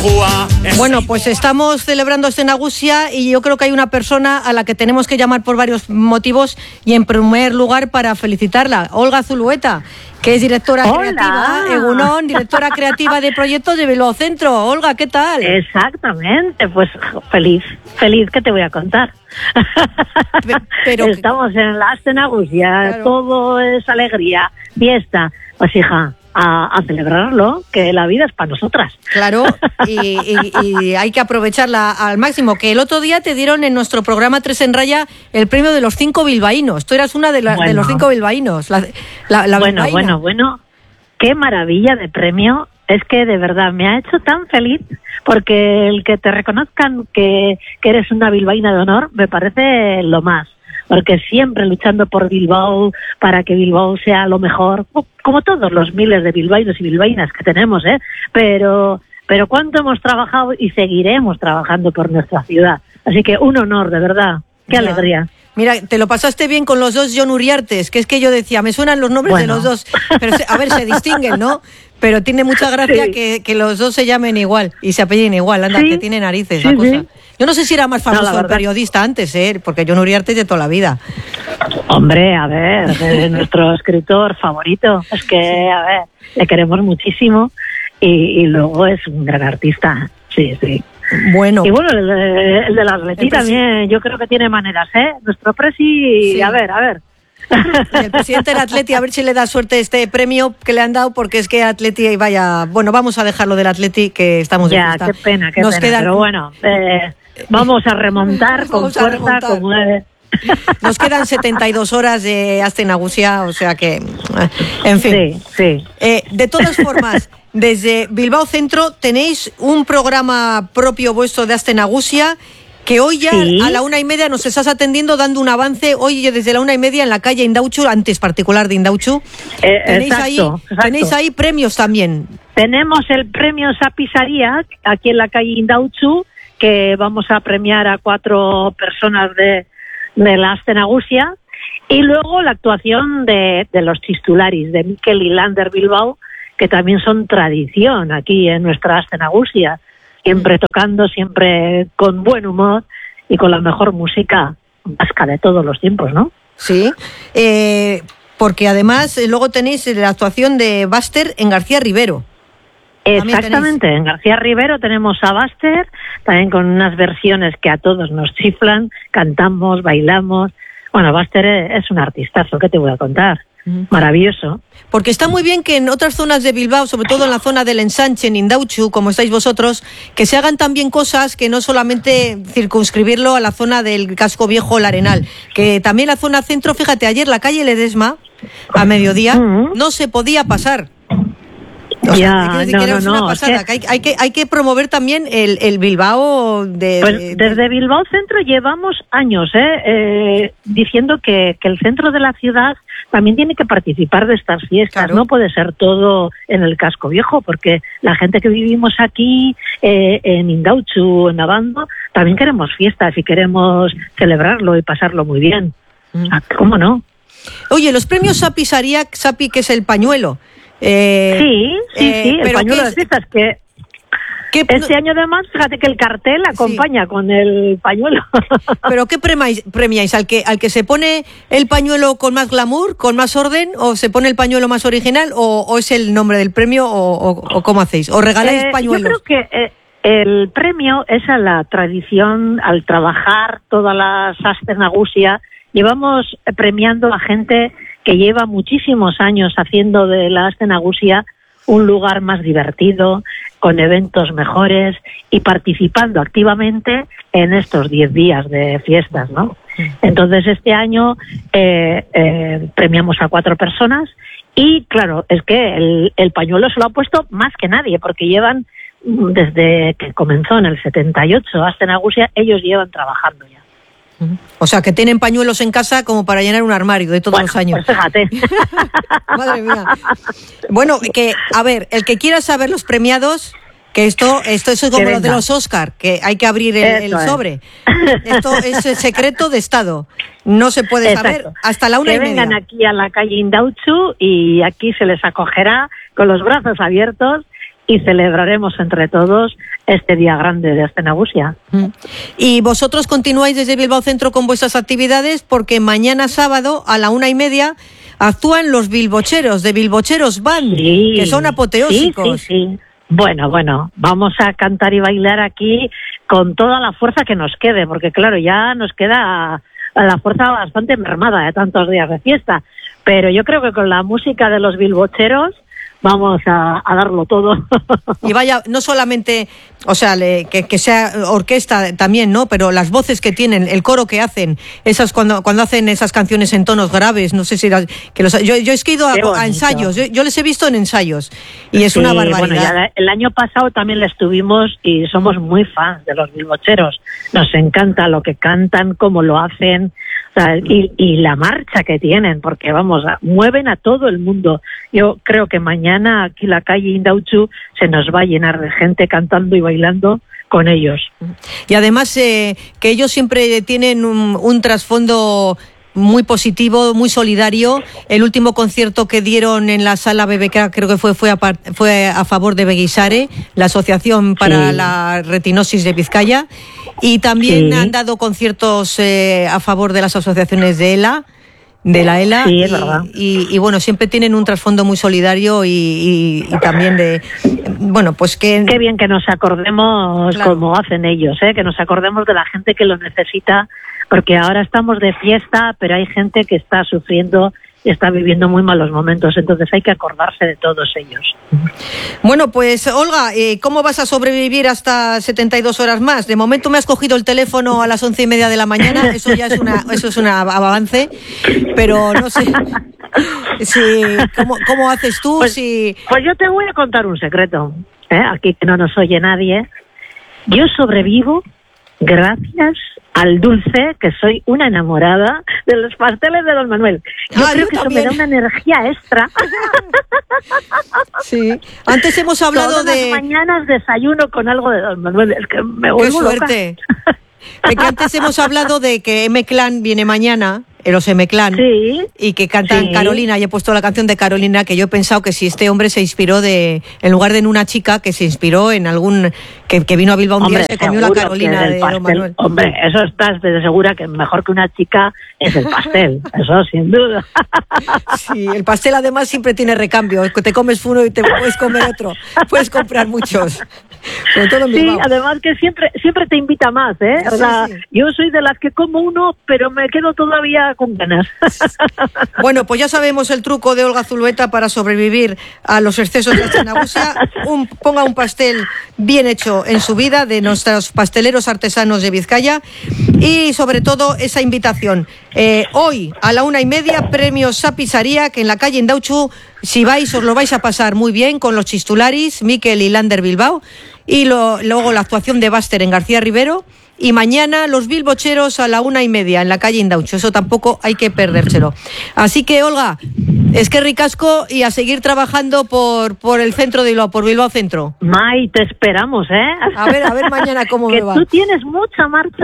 Bueno, pues estamos celebrando Astenagusia y yo creo que hay una persona a la que tenemos que llamar por varios motivos y en primer lugar para felicitarla, Olga Zulueta, que es directora creativa, Egunon, directora creativa de proyectos de Bilbao Centro. Olga, ¿qué tal? Exactamente, pues feliz, ¿qué te voy a contar? Pero estamos en la Astenagusia, claro. Todo es alegría, fiesta, pues hija, a celebrarlo, que la vida es para nosotras. Claro, y hay que aprovecharla al máximo, que el otro día te dieron en nuestro programa 3 en Raya el premio de los 5 bilbaínos. Tú eras una de los 5 bilbaínos. Bueno, qué maravilla de premio. Es que de verdad me ha hecho tan feliz, porque el que te reconozcan que eres una bilbaína de honor me parece lo más. Porque siempre luchando por Bilbao, para que Bilbao sea lo mejor, como todos los miles de bilbaínos y bilbaínas que tenemos, pero cuánto hemos trabajado y seguiremos trabajando por nuestra ciudad. Así que un honor, de verdad, qué alegría. Mira, te lo pasaste bien con los dos Jon Uriartes, que es que yo decía, me suenan los nombres de los dos, pero a ver, se distinguen, ¿no? Pero tiene mucha gracia que los dos se llamen igual y se apelliden igual, anda, que tiene narices la cosa. Sí. Yo no sé si era más famoso el periodista antes, porque Jon Uriarte es de toda la vida. Hombre, a ver, nuestro escritor favorito, es que, a ver, le queremos muchísimo y luego es un gran artista, sí. Bueno. Y bueno, el de la Atleti también, yo creo que tiene maneras, Nuestro presi, sí. A ver. El presidente del Atleti, a ver si le da suerte este premio que le han dado, porque es que Atleti, vaya, bueno, vamos a dejarlo del Atleti, que estamos de fiesta. Qué pena, pero bueno, vamos a remontar con fuerza, como debe. Nos quedan 72 horas de Astenagusia, o sea que, en fin. Sí. De todas formas, desde Bilbao Centro tenéis un programa propio vuestro de Astenagusia, que hoy ya a la 1:30 nos estás atendiendo, dando un avance. Hoy desde la 1:30 en la calle Indautxu, antes particular de Indautxu. Tenéis ahí premios también. Tenemos el premio Sapisaría aquí en la calle Indautxu, que vamos a premiar a 4 personas de la Astenagusia, y luego la actuación de los Chistularis, de Mikel y Lander Bilbao, que también son tradición aquí en nuestra Astenagusia, siempre tocando, siempre con buen humor y con la mejor música vasca de todos los tiempos, ¿no? Sí, porque además luego tenéis la actuación de Baster en García Rivero. Exactamente, en García Rivero tenemos a Baster, también con unas versiones que a todos nos chiflan, cantamos, bailamos. Bueno, Baster es un artistazo, ¿qué te voy a contar? Maravilloso. Porque está muy bien que en otras zonas de Bilbao, sobre todo en la zona del Ensanche, en Indautxu, como estáis vosotros, que se hagan también cosas, que no solamente circunscribirlo a la zona del casco viejo, el Arenal, que también la zona centro, fíjate, ayer la calle Ledesma, a mediodía, no se podía pasar. O sea, hay que promover también el Bilbao desde Bilbao Centro llevamos años diciendo que el centro de la ciudad también tiene que participar de estas fiestas. Claro. No puede ser todo en el casco viejo, porque la gente que vivimos aquí en Indautxu, en Abando, también queremos fiestas y queremos celebrarlo y pasarlo muy bien. ¿Cómo no? Oye, los premios Sapi, que es el pañuelo. Sí, el pañuelo de fiestas, que este año además, fíjate que el cartel acompaña con el pañuelo. ¿Pero qué premiáis? ¿Al que se pone el pañuelo con más glamour, con más orden, o se pone el pañuelo más original, o es el nombre del premio, o cómo hacéis? ¿O regaláis pañuelos? Yo creo que el premio es a la tradición, al trabajar todas las Astenagusia. Llevamos premiando a gente que lleva muchísimos años haciendo de la Astenagusia un lugar más divertido, con eventos mejores y participando activamente en estos 10 días de fiestas, ¿no? Entonces este año premiamos a 4 personas y claro, es que el pañuelo se lo ha puesto más que nadie, porque llevan, desde que comenzó en el 78 Astenagusia, ellos llevan trabajando ya. O sea, que tienen pañuelos en casa como para llenar un armario de todos los años. Pues fíjate. Madre mía. Bueno, a ver, el que quiera saber los premiados, que esto es como lo de los Oscar, que hay que abrir el sobre. Esto es secreto de Estado. No se puede saber hasta la 1:30. Que vengan aquí a la calle Indautxu y aquí se les acogerá con los brazos abiertos y celebraremos entre todos este día grande de Astenagusia. Y vosotros continuáis desde Bilbao Centro con vuestras actividades, porque mañana sábado a la 1:30 actúan los Bilbocheros, de Bilbocheros Band, que son apoteósicos. Sí. Bueno, vamos a cantar y bailar aquí con toda la fuerza que nos quede, porque claro, ya nos queda la fuerza bastante mermada de tantos días de fiesta, pero yo creo que con la música de los Bilbocheros vamos a darlo todo. Y vaya, no solamente, o sea, que sea orquesta también, ¿no? Pero las voces que tienen, el coro que hacen, esas cuando hacen esas canciones en tonos graves, no sé si yo he ido a ensayos, yo les he visto en ensayos y es una barbaridad. Bueno, ya el año pasado también les tuvimos y somos muy fans de los Bilbocheros. Nos encanta lo que cantan, cómo lo hacen. O sea, y la marcha que tienen, porque vamos, mueven a todo el mundo. Yo creo que mañana aquí la calle Indautxu se nos va a llenar de gente cantando y bailando con ellos. Y además que ellos siempre tienen un trasfondo muy positivo, muy solidario. El último concierto que dieron en la sala BBK creo que fue a favor de Beguisare, la Asociación para la Retinosis de Vizcaya, y también han dado conciertos a favor de las asociaciones de la ELA, sí, es verdad. Y bueno, siempre tienen un trasfondo muy solidario y también de, bueno, pues que... Qué bien que nos acordemos, claro, como hacen ellos, que nos acordemos de la gente que lo necesita, porque ahora estamos de fiesta, pero hay gente que está sufriendo y está viviendo muy malos momentos, entonces hay que acordarse de todos ellos. Bueno, pues Olga, ¿cómo vas a sobrevivir hasta 72 horas más? De momento me has cogido el teléfono a las 11:30 de la mañana, eso ya es un avance, pero no sé ¿cómo haces tú? Pues yo te voy a contar un secreto, aquí que no nos oye nadie. Yo sobrevivo gracias al dulce, que soy una enamorada de los pasteles de Don Manuel. Yo creo que también. Eso me da una energía extra. Sí. Antes hemos hablado Todas las mañanas desayuno con algo de Don Manuel. Es que me vuelvo loca. ¡Qué suerte! Que antes hemos hablado de que M-Clan viene mañana, los M-Clan, y que cantan Carolina, y he puesto la canción de Carolina, que yo he pensado que si este hombre se inspiró en lugar de en una chica, que se inspiró en algún, que vino a Bilbao un día y se comió la Carolina de Don Manuel. Hombre, eso estás de segura que mejor que una chica es el pastel, eso sin duda. Sí, el pastel además siempre tiene recambio, te comes uno y te puedes comer otro, puedes comprar muchos. Sobre todo en Bilbao. Sí, además que siempre te invita más, O sea, yo soy de las que como uno, pero me quedo todavía con ganas. Bueno, pues ya sabemos el truco de Olga Zulueta para sobrevivir a los excesos de Astenagusia. Ponga un pastel bien hecho en su vida de nuestros pasteleros artesanos de Vizcaya, y sobre todo esa invitación. Hoy a la 1:30 premios Sapisaría, que en la calle Indautxu, si vais os lo vais a pasar muy bien con los Chistularis, Miquel y Lander Bilbao, y luego la actuación de Buster en García Rivero, y mañana los Bilbocheros a la 1:30 en la calle Indautxu. Eso tampoco hay que perdérselo. Así que, Olga, es que ricasco, y a seguir trabajando por el centro de Bilbao, por Bilbao Centro. May, te esperamos, A ver mañana cómo me va. Que tú tienes mucha marcha.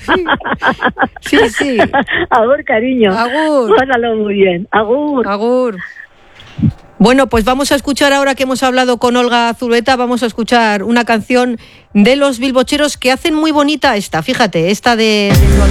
Sí. Agur, cariño. Agur. Pásalo muy bien. Agur. Bueno, pues vamos a escuchar, ahora que hemos hablado con Olga Zulueta, vamos a escuchar una canción de los Bilbocheros que hacen muy bonita esta, fíjate, esta de